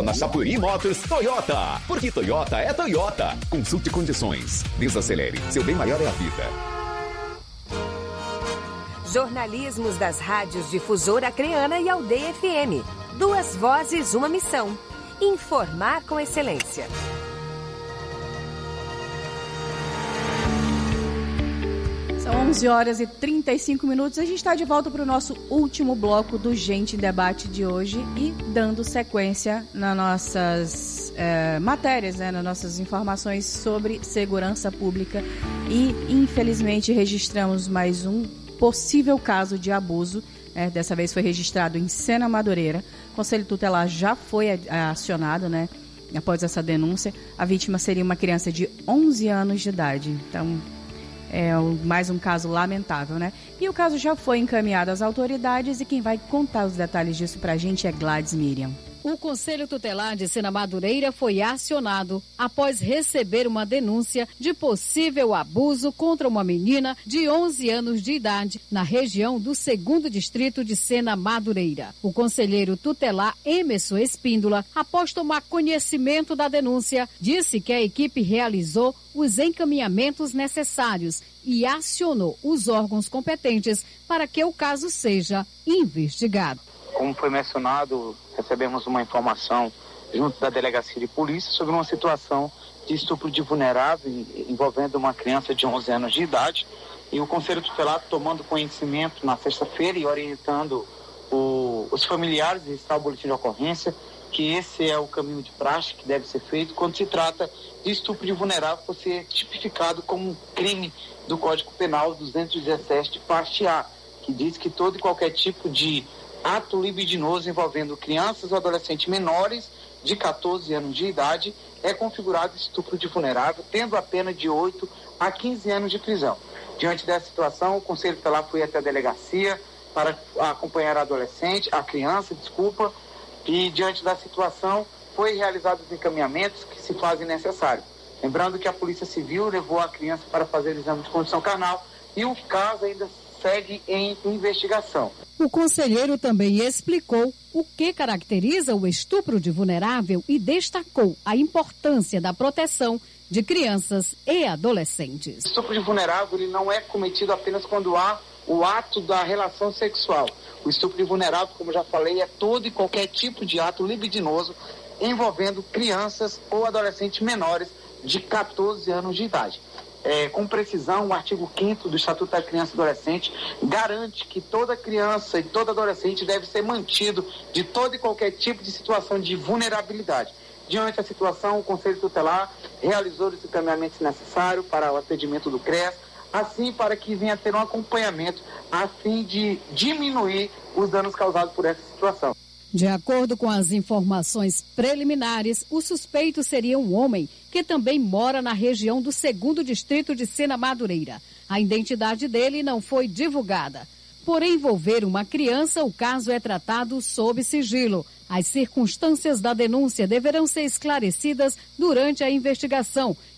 na Chapuri Motors Toyota. Porque Toyota é Toyota. Consulte condições. Desacelere. Seu bem maior é a vida. Jornalismos das rádios Difusora Acreana e Aldeia FM. 2 vozes, uma missão. Informar com excelência. São 11h35. A gente está de volta para o nosso último bloco do Gente em Debate de hoje e dando sequência nas nossas matérias, nas nossas informações sobre segurança pública. E, infelizmente, registramos mais um possível caso de abuso. Dessa vez foi registrado em Sena Madureira. O Conselho Tutelar já foi acionado, após essa denúncia. A vítima seria uma criança de 11 anos de idade. Então, mais um caso lamentável, E o caso já foi encaminhado às autoridades e quem vai contar os detalhes disso pra gente é Gladys Miriam. O Conselho Tutelar de Sena Madureira foi acionado após receber uma denúncia de possível abuso contra uma menina de 11 anos de idade na região do 2º Distrito de Sena Madureira. O conselheiro tutelar Emerson Espíndola, após tomar conhecimento da denúncia, disse que a equipe realizou os encaminhamentos necessários e acionou os órgãos competentes para que o caso seja investigado. Como foi mencionado, recebemos uma informação junto da Delegacia de Polícia sobre uma situação de estupro de vulnerável envolvendo uma criança de 11 anos de idade. E o Conselho Tutelar, tomando conhecimento na sexta-feira e orientando os familiares de registrar o boletim de ocorrência, que esse é o caminho de praxe que deve ser feito quando se trata de estupro de vulnerável, por ser tipificado como um crime do Código Penal 217, de parte A, que diz que todo e qualquer tipo de ato libidinoso envolvendo crianças ou adolescentes menores de 14 anos de idade é configurado estupro de vulnerável, tendo a pena de 8 a 15 anos de prisão. Diante dessa situação, o Conselho Tutelar foi até a delegacia para acompanhar a criança, e diante da situação foi realizados os encaminhamentos que se fazem necessários. Lembrando que a Polícia Civil levou a criança para fazer o exame de condição carnal e o caso ainda segue em investigação. O conselheiro também explicou o que caracteriza o estupro de vulnerável e destacou a importância da proteção de crianças e adolescentes. O estupro de vulnerável ele não é cometido apenas quando há o ato da relação sexual. O estupro de vulnerável, como já falei, é todo e qualquer tipo de ato libidinoso envolvendo crianças ou adolescentes menores de 14 anos de idade. Com precisão, o artigo 5º do Estatuto da Criança e Adolescente garante que toda criança e todo adolescente deve ser mantido de todo e qualquer tipo de situação de vulnerabilidade. Diante da situação, o Conselho Tutelar realizou os encaminhamentos necessários para o atendimento do CREAS, assim para que venha ter um acompanhamento a fim de diminuir os danos causados por essa situação. De acordo com as informações preliminares, o suspeito seria um homem que também mora na região do 2º Distrito de Sena Madureira. A identidade dele não foi divulgada. Por envolver uma criança, o caso é tratado sob sigilo. As circunstâncias da denúncia deverão ser esclarecidas durante a investigação,